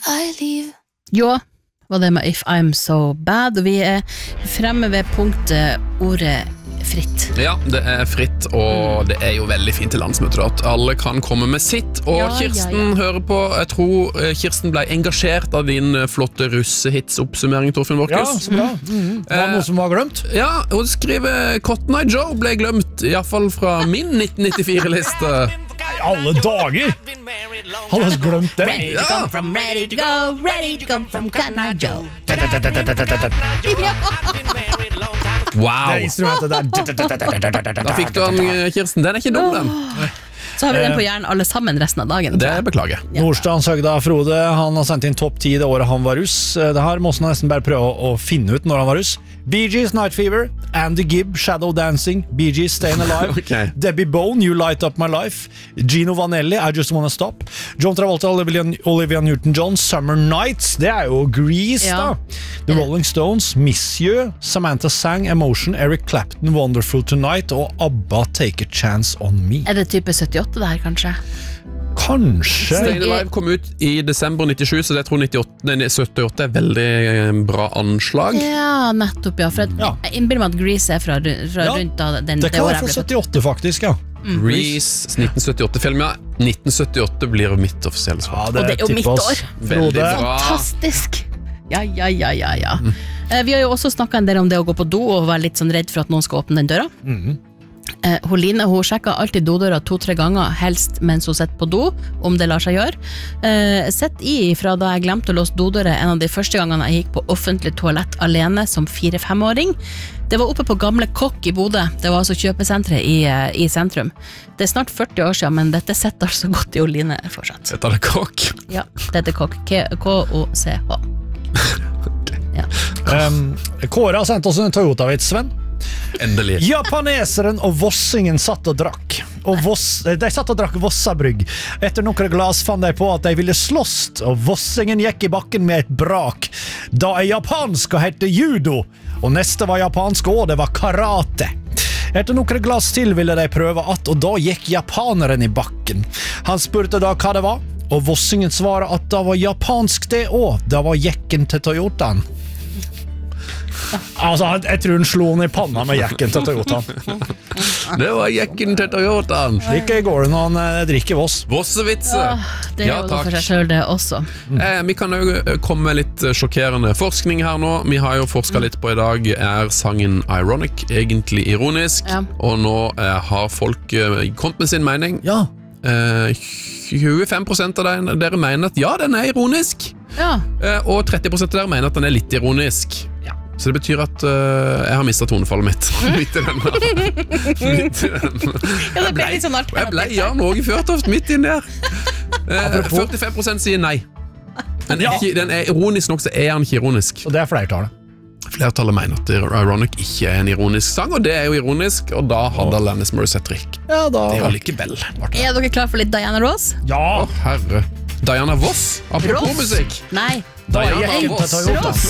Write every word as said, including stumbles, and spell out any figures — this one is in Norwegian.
I leave. Jo, var det med If I'm So Bad, og vi er fremme ved punktet ordet fritt. Ja, det er fritt, og det er jo veldig fint til landsmøtet at alle kan komme med sitt, og Ja, Kirsten ja, ja. hører på. Jeg tror eh, Kirsten ble engasjert av din eh, flotte russehits-oppsummering, Torfinn Ja, Borchhus. så bra. Mm. Var det noe som var glemt? Ja, hun skriver Cotton Eye Joe ble glemt, i hvert fall fra min nitten nittifire-liste. I alle dager! Hadde jeg glemt det? Ready to come from, ready to go, ready to come from Cotton Eye Joe. Wow, Det instrumentet der. da fikk du den, eh, Kirsten. Den er ikke dum, den. Så har vi den på hjernen alle sammen resten av dagen. Det beklager jeg. Nordstrand Søgda Frode, han har sendt inn topp ti det året han var russ. Det her må han nesten bare prøve å, å finne ut når han var russ. Bee Gees Night Fever, Andy Gibb Shadow Dancing, Bee Gees Stayin' Alive, Ok. Debbie Bone You Light Up My Life, Gino Vanelli I Just Wanna Stop, John Travolta Olivia, Olivia Newton-John Summer Nights, det er jo Grease Ja. da. The Rolling Stones, Miss You, Samantha Sang, Emotion, Eric Clapton Wonderful Tonight og ABBA Take a Chance on Me. Er det type syttiåtte det her, kanskje? Kanskje. Stayin' Alive kom ut i desember nittisju, så det tror nittiåtte, nei, syttiåtte er veldig eh, bra anslag. Ja, nettopp, ja. For jeg, Ja. jeg innbiller meg at Grease er fra, fra Ja, rundt da den, Det det kan året være fra jeg ble født. syttiåtte faktisk, ja. Reese, nitten syttiåtte-film, ja. nitten syttiåtte blir mitt offisielle svar. Ja, Og det er jo tipper mitt oss. år. Veldig Frode. bra. Fantastisk! Ja, ja, ja, ja, ja. Eh, Vi har jo også snakket en del om det å gå på do og være litt sånn redd for at noen skal åpne den døra. Eh, hun Line hun sjekker alltid dodøra to-tre ganger, helst mens hun sitter på do, om det lar seg gjøre. Eh, Sett i fra da jeg glemte å låse dodøra en av de første gangene jeg gikk på offentlig toalett alene som fire-femåring. Det var oppe på Gamle Kokk i Bodø. Det var altså kjøpesentret i, eh, i sentrum. Det er snart førti år siden, men dette sitter altså godt i Oline fortsatt. Dette er det kokk. Ja, dette er Kokk. K O C H. Ja. Um, Kåre har sendt oss en Toyota-vits, Sven. Endelig. Japaneseren og vossingen satt og drakk. Og voss, de satt og drakk Vossabrygg. Etter noen glas fant de på at de ville slåss, og vossingen gikk i bakken med et brak. Da er japansk og heter judo, og neste var japansk og det var karate. Etter noen glas til ville de prøve at, og da gikk japaneren i bakken. Han spurte da hva det var, og vossingen svarer at det var japansk det også. Det var jekken til Toyotaen. Altså, jeg tror hun slo den i panna med jekken til Toyotaen. Det var jekken til Toyotaen. Slik går det når han eh, drikker Voss. Vossevitse. Det er Ja, jo takk. for seg selv det også. Eh, vi kan jo komme med litt eh, sjokkerende forskning her nå. Vi har jo forsket litt på i dag. Er sangen Ironic egentlig ironisk? Ja. Og nå eh, har folk eh, kommet med sin mening. Ja. Eh, tjuefem prosent av dere, dere mener at ja, den er ironisk. Ja, Eh, og tretti prosent av dere mener at den er litt ironisk. Så det betyr at eh, jeg har mistet tonefallet mitt. Midt i den. Midt i den. ja det ble litt sånn Og jeg ble alternativ. Jan Åge Fjørtoft midt inn der. Eh, førtifem prosent sier nei. Den er, Ja. ikke, den er ironisk nok, så er han ikke ironisk. Og det er flertallet. Flertallet mener at Ironic ikke er en ironisk sang, og det er jo ironisk, og da hadde Alanis Morissette riktig. Ja, da Det er jo likevel. Er dere klar for litt Diana Ross? Ja, Herre. Diana Voss, apropos Ross? musikk. Nei. da er Diana jekken til Voss. Toyota. Ross.